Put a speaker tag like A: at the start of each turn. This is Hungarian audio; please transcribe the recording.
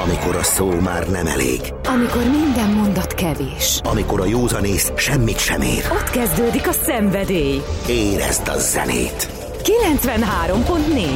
A: Amikor a szó már nem elég.
B: Amikor minden mondat kevés.
A: Amikor a józanész semmit sem ér.
B: Ott kezdődik a szenvedély.
A: Érezd a zenét!
B: 93.4